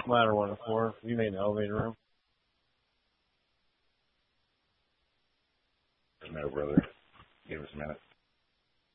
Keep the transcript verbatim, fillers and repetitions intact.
Ladder one to four. You made an elevator room. No, brother. Give us a minute.